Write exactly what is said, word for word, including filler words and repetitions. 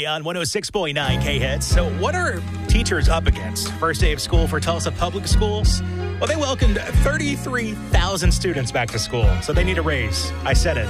on one oh six point nine K-Hits. So what are teachers up against? First day of school for Tulsa Public Schools? Well, they welcomed thirty-three thousand students back to school, so they need a raise. I said it.